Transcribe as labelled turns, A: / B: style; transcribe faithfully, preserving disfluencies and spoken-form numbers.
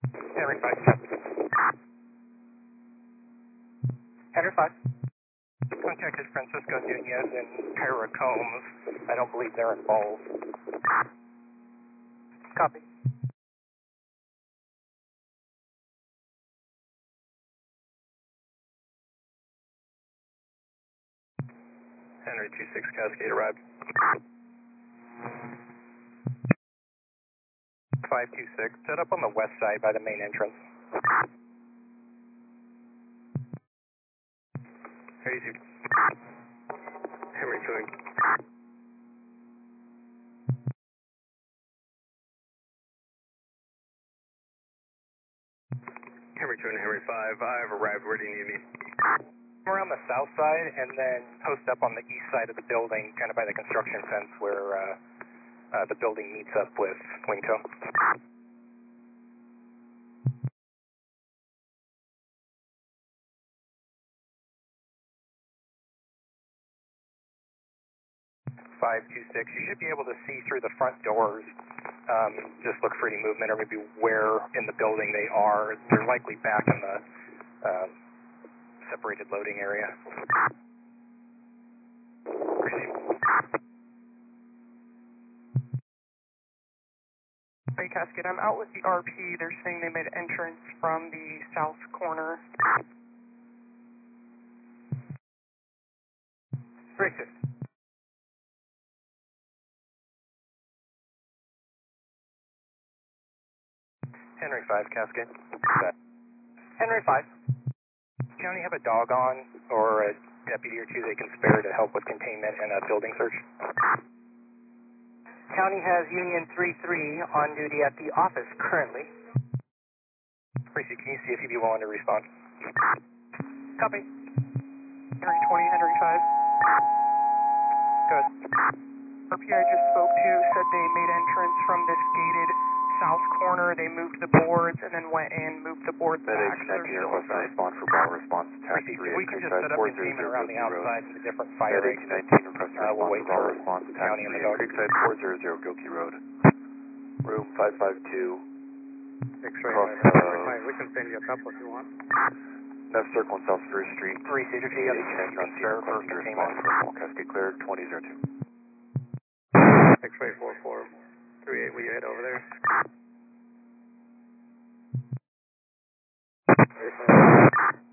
A: Henry five. Henry five. Contacted Francisco Nunez and Tara Combs. I don't believe they're involved. Copy. Henry two six Cascade arrived. five two six, set up on the west side by the main entrance. Hey, you. Henry two. Henry two and Henry five, I've arrived. Where do you need me? We're on the south side and then post up on the east side of the building, kind of by the construction fence where uh, uh, the building meets up with Winco. five two six, you should be able to see through the front doors. Um, just look for any movement or maybe where in the building they are. They're likely back in the uh, separated loading area.
B: Hey, Cascade, I'm out with the R P. They're saying they made entrance from the south corner.
A: Richard. Henry five, Cascade. Henry five. County have a dog on or a deputy or two they can spare to help with containment and a building search?
C: County has Union three three on duty at the office currently.
A: Tracy, can you see if you'd be willing to respond?
B: Copy. Henry twenty, Henry five.
A: Good.
B: R P I just spoke to said they made entrance from this gated south corner. They moved the boards and then went in, moved the boards back.
D: Medic nineteen request to respond for Bravo response to task three.
A: We can just set up containment around the outside in the different fire
D: exits.
A: exits.
D: nineteen request to
A: Uh, we'll
D: respond
A: wait
D: for Bravo
A: for
D: response to task
A: County and the
D: three.
A: dog.
D: Creekside four zero zero Gilkey Road. Room five five two.
A: X-ray.
D: Across, uh,
A: We can send you a couple if you want.
D: Left circle on South Spruce Street.
A: Three seater, you got you can spare for
D: Request to
A: containment.
D: respond for small Cascade cleared twenty zero two.
A: X-ray four four three eight, will you head over there? Verify.